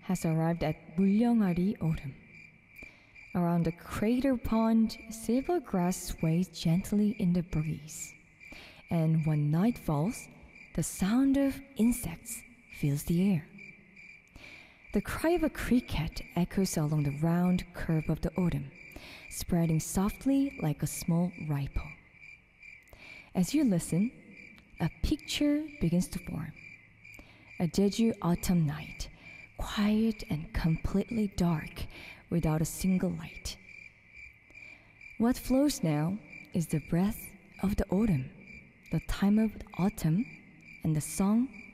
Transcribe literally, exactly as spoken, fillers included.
has arrived at Mulyongari Autumn. Around the crater pond, silver grass sways gently in the breeze. And when night falls, the sound of insects fills the air. The cry of a cricket echoes along the round curve of the autumn, spreading softly like a small ripple. As you listen, a picture begins to form. A Jeju autumn night, quiet and completely dark, without a single light. What flows now is the breath of the autumn, the time of autumn, and the song